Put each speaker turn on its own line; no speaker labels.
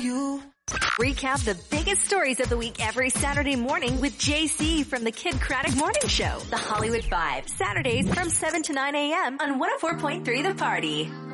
Recap the biggest stories of the week every Saturday morning with JC from the Kid Craddock Morning Show. The Hollywood Vibe. Saturdays from 7 to 9 a.m. on 104.3 The Party.